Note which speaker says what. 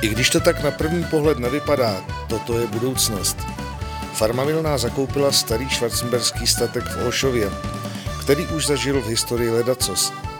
Speaker 1: I když to tak na první pohled nevypadá, toto je budoucnost. Farma Milná zakoupila starý schwarzenberský statek v Olšově, který už zažil v historii ledacos.